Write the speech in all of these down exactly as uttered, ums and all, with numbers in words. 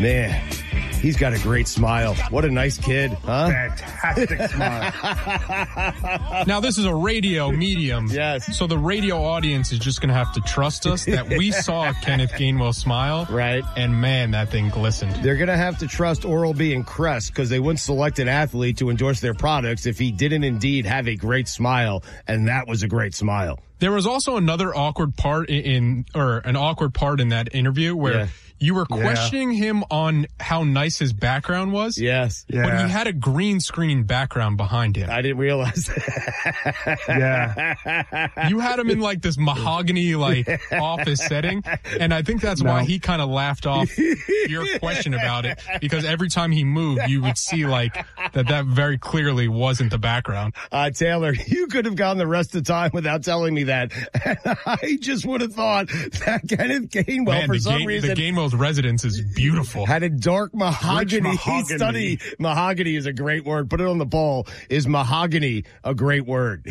Man, he's got a great smile. What a nice kid, huh? Fantastic smile. Now, this is a radio medium. Yes. So the radio audience is just going to have to trust us that we saw Kenneth Gainwell smile. Right. And, man, that thing glistened. They're going to have to trust Oral-B and Crest because they wouldn't select an athlete to endorse their products if he didn't indeed have a great smile, and that was a great smile. There was also another awkward part in, in or an awkward part in that interview where Yeah. you were Yeah. questioning him on how nice his background was. Yes. Yeah. But he had a green screen background behind him. I didn't realize that. Yeah. You had him in like this mahogany like office setting, and I think that's No. why he kind of laughed off your question about it, because every time he moved, you would see like that that very clearly wasn't the background. Uh, Taylor, you could have gone the rest of the time without telling me that. And I just would have thought that Kenneth Gainwell, Man, for the, some Gain- reason, the Gainwell's residence is beautiful. had a dark mahogany. mahogany. Study. Mahogany is a great word. Put it on the poll. Is mahogany a great word?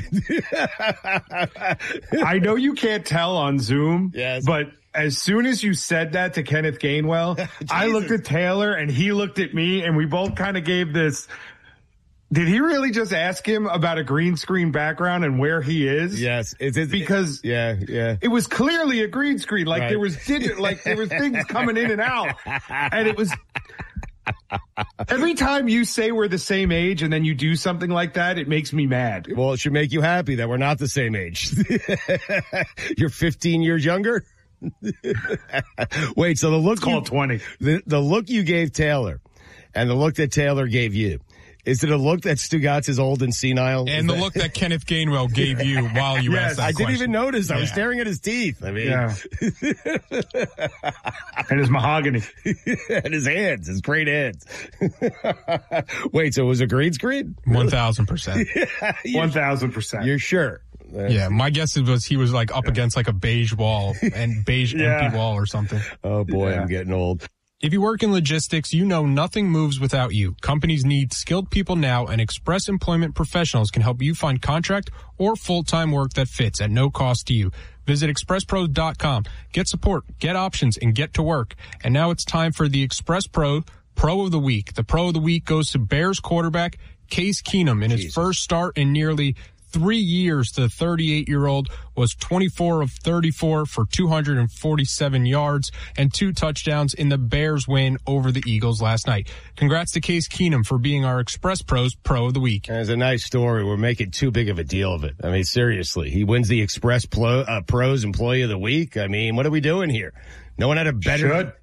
I know you can't tell on Zoom, Yes. but as soon as you said that to Kenneth Gainwell, I looked at Taylor and he looked at me and we both kind of gave this. Did he really just ask him about a green screen background and where he is? Yes. It's, it's, Because yeah, yeah. it was clearly a green screen. Like Right. there was digit, like there was things coming in and out. And it was every time you say we're the same age and then you do something like that, it makes me mad. Well, it should make you happy that we're not the same age. You're fifteen years younger? Wait, so the look Call you, it twenty. the, the look you gave Taylor and the look that Taylor gave you, is it a look that Stugatz is old and senile? And the look that Kenneth Gainwell gave you while you Yes, asked that I didn't question. even notice. I was Yeah. staring at his teeth. I mean, Yeah. And his mahogany. and his hands, his great hands. Wait, so it was a green screen? one thousand percent. One thousand percent. You're sure? Yeah, my guess was he was like up against like a beige wall and beige Yeah. empty wall or something. Oh boy, Yeah. I'm getting old. If you work in logistics, you know nothing moves without you. Companies need skilled people now, and Express Employment Professionals can help you find contract or full-time work that fits at no cost to you. Visit express pros dot com. Get support, get options, and get to work. And now it's time for the Express Pro Pro of the Week. The Pro of the Week goes to Bears quarterback Case Keenum in his Jesus. first start in nearly three years. The thirty-eight-year-old was twenty-four of thirty-four for two hundred forty-seven yards and two touchdowns in the Bears win over the Eagles last night. Congrats to Case Keenum for being our Express Pros Pro of the Week. And it's a nice story. We're making too big of a deal of it. I mean, seriously, he wins the Express Plo, uh, Pros Employee of the Week. I mean, what are we doing here? No one had a better.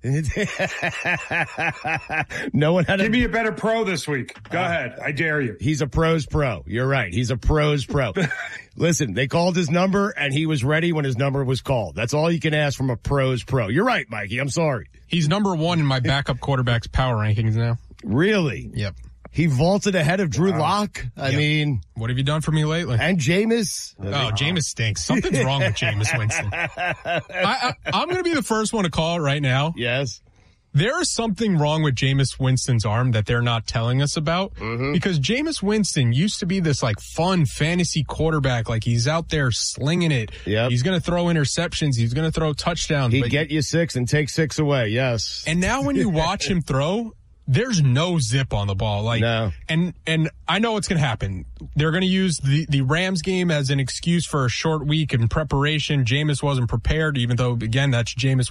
no one had a. Give me a better pro this week. Go ahead. I dare you. He's a pros pro. You're right. He's a pros pro. Listen, they called his number and he was ready when his number was called. That's all you can ask from a pros pro. You're right, Mikey. I'm sorry. He's number one in my backup quarterback's power rankings now. Really? Yep. He vaulted ahead of Drew Wow. Lock. I Yep. mean, What have you done for me lately? and Jameis. Oh, Jameis stinks. Something's wrong with Jameis Winston. I, I, I'm going to be the first one to call it right now. Yes. There is something wrong with Jameis Winston's arm that they're not telling us about, Mm-hmm. because Jameis Winston used to be this like fun fantasy quarterback. Like he's out there slinging it. Yep. He's going to throw interceptions. He's going to throw touchdowns. He'd but- get you six and take six away. Yes. And now when you watch him throw, there's no zip on the ball. Like, No. and, and I know what's going to happen. They're going to use the, the Rams game as an excuse for a short week in preparation. Jameis wasn't prepared, even though, again, that's Jameis